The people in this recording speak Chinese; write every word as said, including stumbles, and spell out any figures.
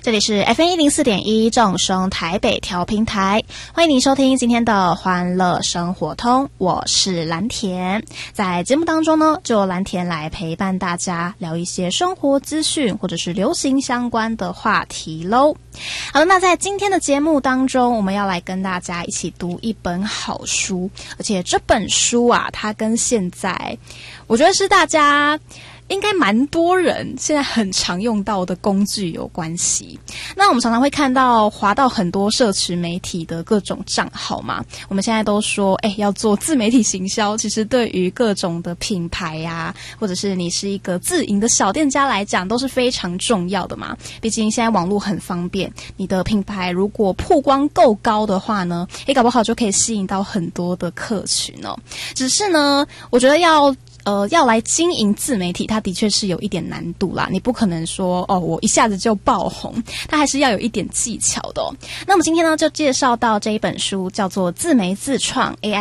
这里是 F M 一零四点一正声台北调频台，欢迎您收听今天的欢乐生活通，我是蓝田。在节目当中呢，就由蓝田来陪伴大家聊一些生活资讯或者是流行相关的话题咯。好了，那在今天的节目当中，我们要来跟大家一起读一本好书，而且这本书啊，它跟现在我觉得是大家应该蛮多人现在很常用到的工具有关系。那我们常常会看到滑到很多社群媒体的各种账号嘛，我们现在都说哎，要做自媒体行销，其实对于各种的品牌啊，或者是你是一个自营的小店家来讲都是非常重要的嘛。毕竟现在网络很方便，你的品牌如果曝光够高的话呢，哎，搞不好就可以吸引到很多的客群哦。只是呢，我觉得要呃，要来经营自媒体，它的确是有一点难度啦。你不可能说哦，我一下子就爆红，它还是要有一点技巧的哦。那我们今天呢，就介绍到这一本书，叫做《自媒自创 A I